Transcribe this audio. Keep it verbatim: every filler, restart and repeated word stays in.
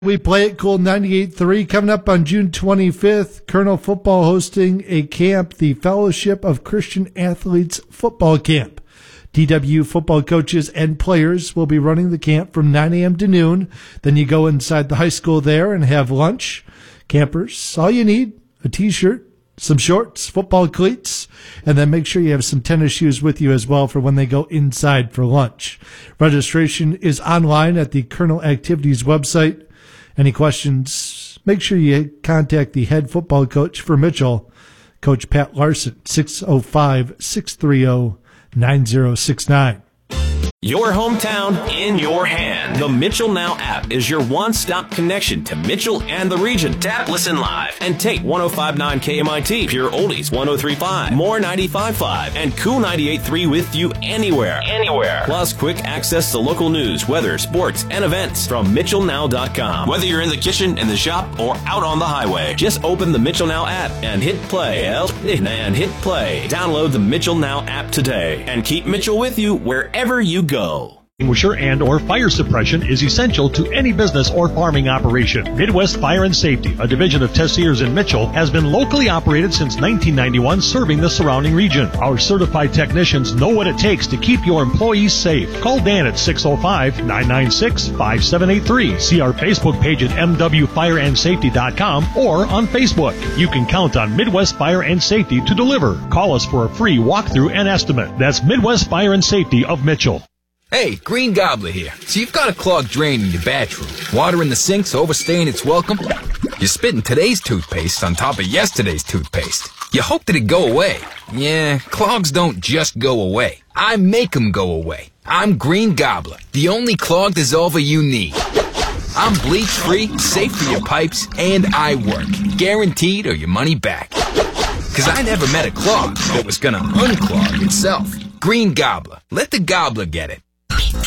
We play it cool ninety-eight point three. Coming up on June twenty-fifth, Colonel Football hosting a camp, the Fellowship of Christian Athletes Football Camp. D W football coaches and players will be running the camp from nine a.m. to noon. Then you go inside the high school there and have lunch. Campers, all you need, a T-shirt, some shorts, football cleats, and then make sure you have some tennis shoes with you as well for when they go inside for lunch. Registration is online at the Colonel Activities website. Any questions, make sure you contact the head football coach for Mitchell, Coach Pat Larson, six oh five, six three oh, nine oh six nine. Your hometown in your hand. The Mitchell Now app is your one-stop connection to Mitchell and the region. Tap, listen live, and take one oh five point nine K M I T, Pure Oldies one oh three point five, More ninety-five point five, and Cool ninety-eight point three with you anywhere. Anywhere. Plus, quick access to local news, weather, sports, and events from Mitchell Now dot com. Whether you're in the kitchen, in the shop, or out on the highway, just open the Mitchell Now app and hit play. And hit play. Download the Mitchell Now app today and keep Mitchell with you wherever you go. Go. Extinguisher and or fire suppression is essential to any business or farming operation. Midwest Fire and Safety, a division of Tessiers in Mitchell, has been locally operated since nineteen ninety-one, serving the surrounding region. Our certified technicians know what it takes to keep your employees safe. Call Dan at six oh five, nine nine six, five seven eight three. See our Facebook page at m w fire and safety dot com or on Facebook. You can count on Midwest Fire and Safety to deliver. Call us for a free walkthrough and estimate. That's Midwest Fire and Safety of Mitchell. Hey, Green Gobbler here. So you've got a clogged drain in your bathroom. Water in the sink's overstaying its welcome. You're spitting today's toothpaste on top of yesterday's toothpaste. You hope that it go away. Yeah, clogs don't just go away. I make them go away. I'm Green Gobbler, the only clog dissolver you need. I'm bleach-free, safe for your pipes, and I work. Guaranteed or your money back. Because I never met a clog that was gonna unclog itself. Green Gobbler. Let the gobbler get it.